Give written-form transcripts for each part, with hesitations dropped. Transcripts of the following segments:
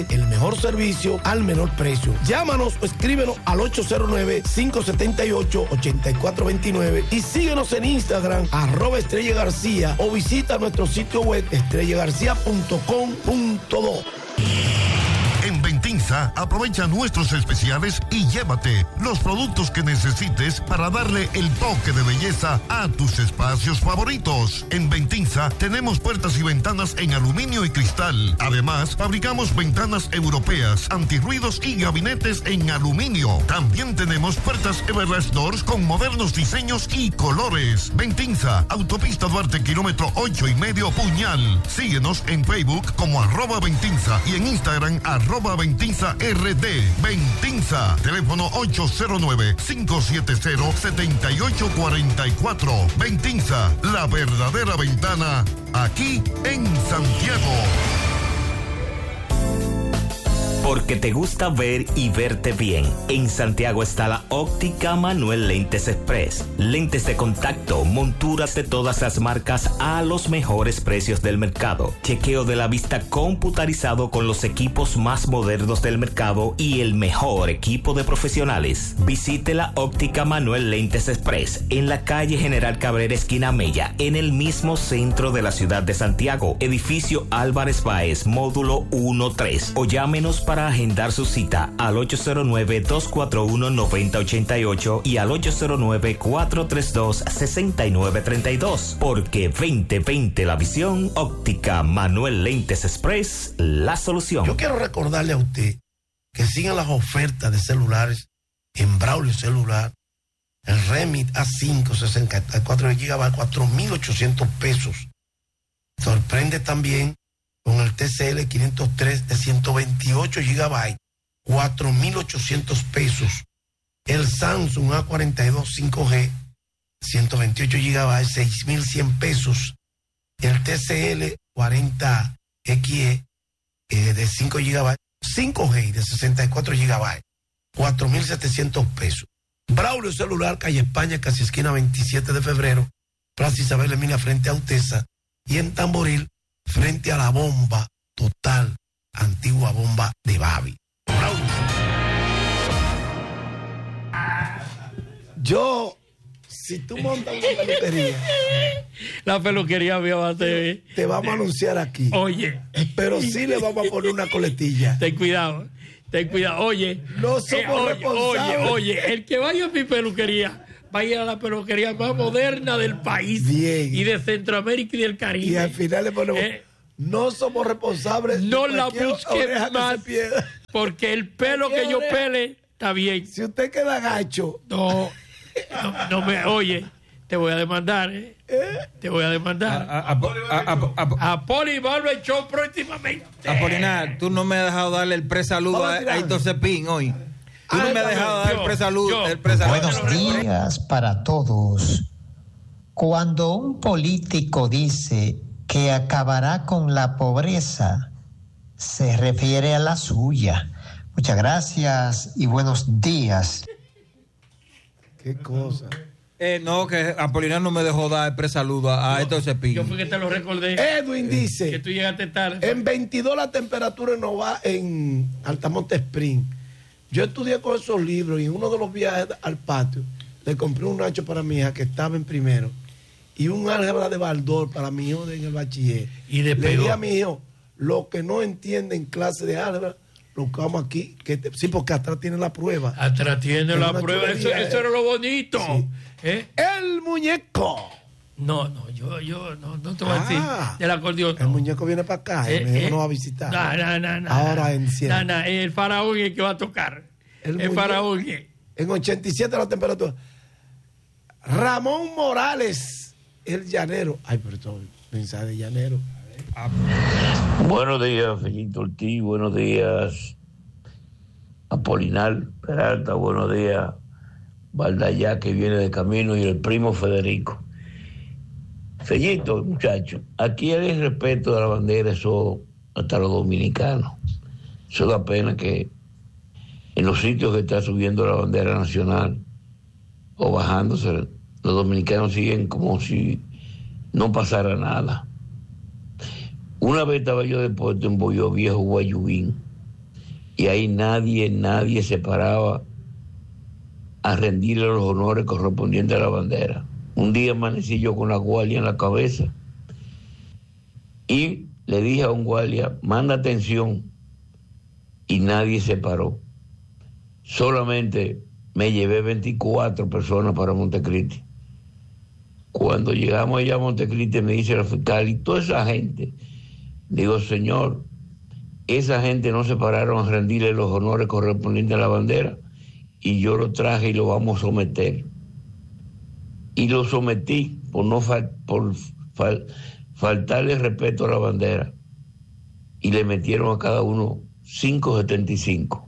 El mejor servicio al menor precio. Llámanos o escríbenos al 809-578-8429 y síguenos en Instagram, @Estrella García, o visita nuestro sitio web estrellagarcía.com.do. En Ventinza, aprovecha nuestros especiales y llévate los productos que necesites para darle el toque de belleza a tus espacios favoritos. En Ventinza tenemos puertas y ventanas en aluminio y cristal. Además, fabricamos ventanas europeas, antirruidos y gabinetes en aluminio. También tenemos puertas Everlast Doors con modernos diseños y colores. Ventinza, Autopista Duarte, kilómetro 8,5 Puñal. Síguenos en Facebook como @Ventinza y en Instagram @Ventinza RD. Ventinza, teléfono 809-570-7844. Ventinza, la verdadera ventana, aquí en Santiago. Porque te gusta ver y verte bien. En Santiago está la Óptica Manuel Lentes Express. Lentes de contacto, monturas de todas las marcas a los mejores precios del mercado. Chequeo de la vista computarizado con los equipos más modernos del mercado y el mejor equipo de profesionales. Visite la Óptica Manuel Lentes Express en la calle General Cabrera, esquina Mella, en el mismo centro de la ciudad de Santiago. Edificio Álvarez Báez, módulo 1-3. O llámenos para agendar su cita al 809-241-9088 y al 809-432-6932. Porque 2020 la visión, Óptica Manuel Lentes Express, la solución. Yo quiero recordarle a usted que sigan las ofertas de celulares en Braulio Celular. El Remit A5 64 GB, 4,800 pesos. Sorprende también con el TCL 503 de 128 GB, 4,800 pesos. El Samsung A42 5G, 128 GB, 6,100 pesos. El TCL 40XE de 5 GB, 5G de 64 GB, 4,700 pesos. Braulio Celular, calle España, casi esquina 27 de febrero, Plaza Isabel Emilia frente a Utesa, y en Tamboril, frente a la bomba total, antigua bomba de Babi. Yo, si tú montas una peluquería, la peluquería mía va a ser... Te vamos a anunciar aquí. Oye. Pero sí le vamos a poner una coletilla. Ten cuidado. Oye. No somos responsables. Oye, el que vaya a mi peluquería... vaya a la peluquería más moderna del país. Bien. Y de Centroamérica y del Caribe. Y al final le ponemos, no somos responsables. No la busque más, porque el pelo que yo pele está bien. Si usted queda gacho. No me, oye, te voy a demandar, Te voy a demandar. A Poli Barber Show próximamente. Apolinar, tú no me has dejado darle el presaludo a Héctor Cepín hoy. Tú no me has dejado dar el presaludo. Buenos días para todos. Cuando un político dice que acabará con la pobreza, se refiere a la suya. Muchas gracias y buenos días. Qué cosa. No, que Apolinar no me dejó dar el presaludo a Héctor Cepín. Yo fui que te lo recordé. Edwin dice que tú llegaste tarde. En 22 la temperatura no va en Altamonte Spring. Yo estudié con esos libros y en uno de los viajes al patio le compré un Nacho para mi hija que estaba en primero y un álgebra de Baldor para mi hijo en el bachiller. Y le dije a mi hijo, lo que no entiende en clase de álgebra, lo buscamos aquí. Sí, porque atrás tiene la prueba. Atrás tiene la prueba. Eso era lo bonito. Sí. El muñeco. No, yo no te voy a decir del acordeón. El muñeco viene para acá y me no va a visitar. No. Ahora en 100. El faraón es el que va a tocar. El faraón es. En 87 la temperatura. Ramón Morales, el llanero. Ay, perdón, mensaje de llanero. Buenos días, Fellito Ortiz. Buenos días, Apolinar Peralta. Buenos días, Valdallá, que viene de camino, y el primo Federico. Fellito, muchacho, aquí hay respeto de la bandera, eso hasta los dominicanos. Eso da pena que en los sitios que está subiendo la bandera nacional o bajándose, los dominicanos siguen como si no pasara nada. Una vez estaba yo de puerto en Boyo Viejo, Guayubín, y ahí nadie se paraba a rendirle los honores correspondientes a la bandera. Un día amanecí yo con la guardia en la cabeza y le dije a un guardia, manda atención, y nadie se paró. Solamente me llevé 24 personas para Montecristi. Cuando llegamos allá a Montecristi me dice el fiscal, y toda esa gente, digo, señor, esa gente no se pararon a rendirle los honores correspondientes a la bandera, y yo lo traje y lo vamos a someter. Y lo sometí por faltarle respeto a la bandera. Y le metieron a cada uno 5.75.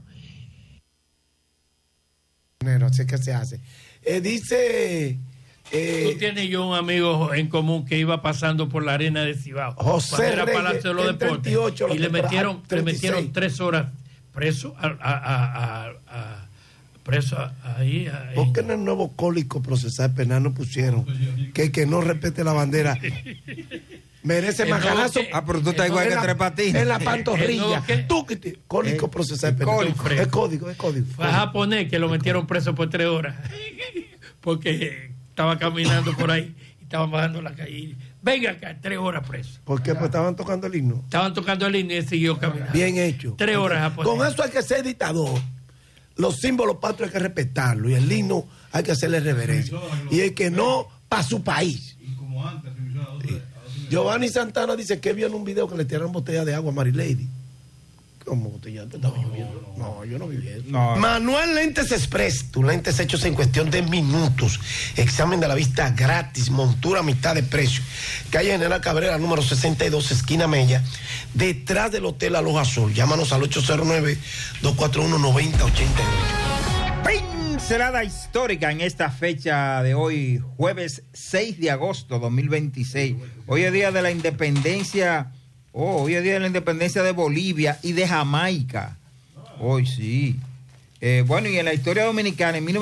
No sé qué se hace. Dice... Tú tienes yo un amigo en común que iba pasando por la arena de Cibao. José era Reyes, Palacio de los Deportes. 38, y le metieron 3 horas preso ahí. ¿Por qué en el nuevo Código Procesal Penal no pusieron que el que no respete la bandera merece macanazo? Pero tú estás igual que Tres Patines. En la pantorrilla. Código Procesal Penal. Es código. Fue a japonés que lo metieron preso por 3 horas. Porque estaba caminando por ahí y estaban bajando la calle. Venga acá, 3 horas preso. ¿Por qué? Pues estaban tocando el himno. Estaban tocando el himno y él siguió caminando. Bien hecho. 3 horas japonés. Con eso hay que ser dictador. Los símbolos patrios hay que respetarlo y el himno hay que hacerle reverencia. Y el que no, para su país. Y como antes, Giovanni Santana dice que vio en un video que le tiraron botella de agua a Mary Lady. ¿Cómo botella? ¿Estaba lloviendo? No, yo no vi eso. No. Manuel Lentes Express, tus lentes hechos en cuestión de minutos. Examen de la vista gratis, montura a mitad de precio. Calle General Cabrera, número 62, esquina Mella, detrás del Hotel Aloha Azul. Llámanos al 809-241-9088. Pincelada histórica en esta fecha de hoy, jueves 6 de agosto 2026. Hoy es día de la independencia. Hoy es día de la independencia de Bolivia y de Jamaica. Hoy sí. Bueno, y en la historia dominicana, en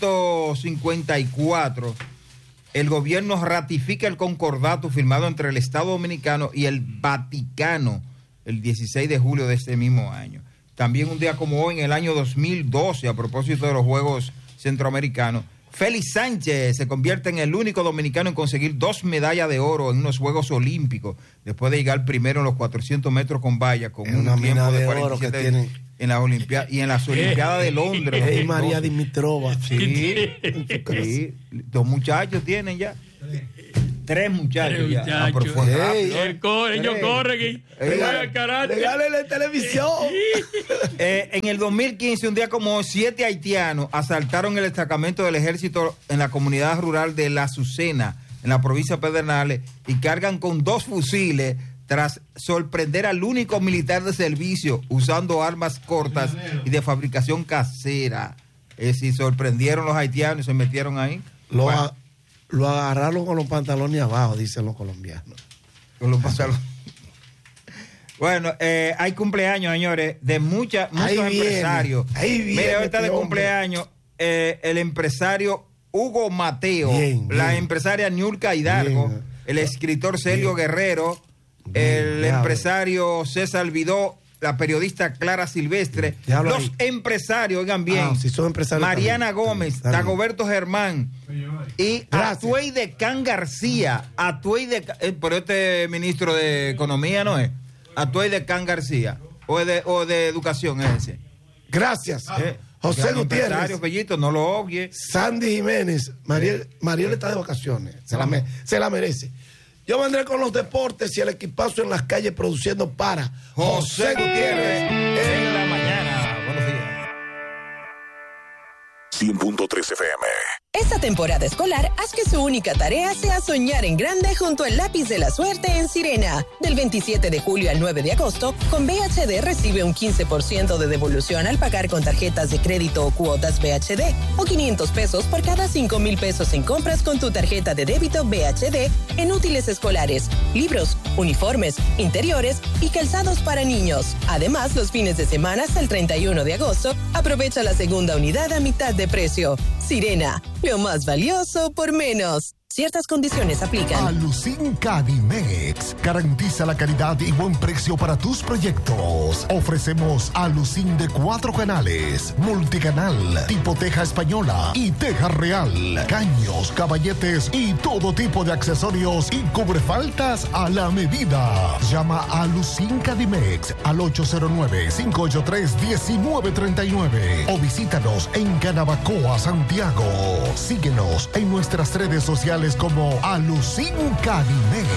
1954, el gobierno ratifica el concordato firmado entre el Estado Dominicano y el Vaticano el 16 de julio de este mismo año. También un día como hoy, en el año 2012, a propósito de los Juegos Centroamericanos, Félix Sánchez se convierte en el único dominicano en conseguir 2 medallas de oro en unos Juegos Olímpicos, después de llegar primero en los 400 metros con valla, con un tiempo de 47 en las Olimpiadas y en las Olimpiadas de Londres. Y María Dimitrova. Sí. 2 muchachos tienen ya. 3 muchachos ya. Ellos corren y juegan karate. Regálele televisión. En el 2015, un día como 7 haitianos asaltaron el destacamento del ejército en la comunidad rural de La Azucena, en la provincia de Pedernales, y cargan con 2 fusiles tras sorprender al único militar de servicio usando armas cortas y de fabricación casera. Si sorprendieron los haitianos y se metieron ahí. Lo agarraron con los pantalones abajo, dicen los colombianos. Con los pantalones. Bueno, hay cumpleaños, señores, de muchos empresarios. Mira, hoy está de cumpleaños el empresario Hugo Mateo, la empresaria Niurka Hidalgo, el escritor Celio Guerrero, el empresario César Vidó, la periodista Clara Silvestre, los empresarios, oigan bien, si son empresarios Mariana Gómez, Dagoberto Germán y Atuey de Can García, pero este ministro de Economía no es, Atuey de Can García, o de Educación es ese. Gracias. José Gutiérrez. Bellito, no lo obvie. Sandy Jiménez, Mariel está de vacaciones, se la merece. Yo vendré con los deportes y el equipazo en las calles produciendo para José Gutiérrez en la mañana. Buenos días. 100.3 FM. Esta temporada escolar, haz que su única tarea sea soñar en grande junto al lápiz de la suerte en Sirena. Del 27 de julio al 9 de agosto, con BHD recibe un 15% de devolución al pagar con tarjetas de crédito o cuotas BHD, o 500 pesos por cada 5,000 pesos en compras con tu tarjeta de débito BHD en útiles escolares, libros, uniformes, interiores y calzados para niños. Además, los fines de semana hasta el 31 de agosto, aprovecha la segunda unidad a mitad de precio. Sirena, lo más valioso por menos. Ciertas condiciones aplican. Alucin Cadimex garantiza la calidad y buen precio para tus proyectos. Ofrecemos Alucin de 4 canales, multicanal, tipo teja española y teja real, caños, caballetes y todo tipo de accesorios y cubrefaltas a la medida. Llama a Alucin Cadimex al 809-583-1939 o visítanos en Canabacoa, Santiago. Síguenos en nuestras redes sociales como Alucin Cadimex.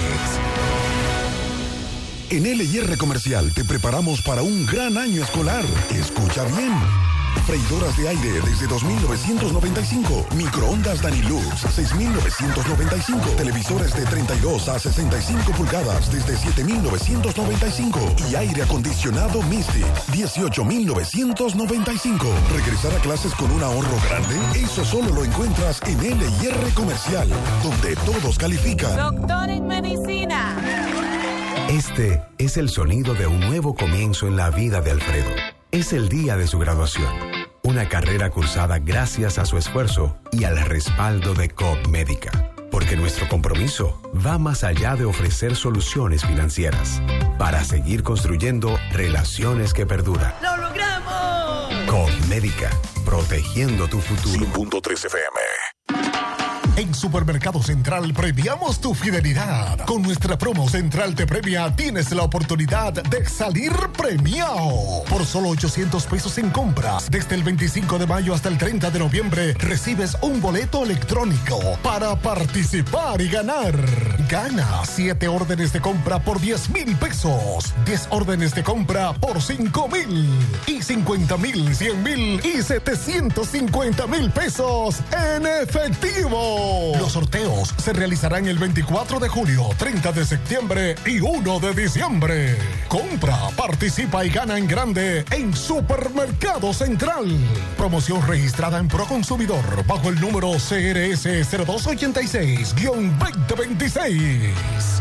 En LIR Comercial te preparamos para un gran año escolar. Escucha bien. Freidoras de aire desde 2.995. Microondas Danilux 6.995. Televisores de 32 a 65 pulgadas desde 7.995. Y aire acondicionado Mystic 18.995. ¿Regresar a clases con un ahorro grande? Eso solo lo encuentras en LIR Comercial, donde todos califican. Doctor en medicina. Este es el sonido de un nuevo comienzo en la vida de Alfredo. Es el día de su graduación. Una carrera cursada gracias a su esfuerzo y al respaldo de Coop Médica. Porque nuestro compromiso va más allá de ofrecer soluciones financieras. Para seguir construyendo relaciones que perduran. ¡Lo logramos! Coop Médica, protegiendo tu futuro. 100.3 FM. En Supermercado Central premiamos tu fidelidad. Con nuestra promo Central te premia, tienes la oportunidad de salir premiado. Por solo 800 pesos en compras, desde el 25 de mayo hasta el 30 de noviembre, recibes un boleto electrónico para participar y ganar. Gana 7 órdenes de compra por 10,000 pesos, 10 órdenes de compra por 5,000 y 50,000, 100,000 y 750,000 pesos en efectivo. Los sorteos se realizarán el 24 de julio, 30 de septiembre y 1 de diciembre. Compra, participa y gana en grande en Supermercado Central. Promoción registrada en Proconsumidor bajo el número CRS 0286-2026.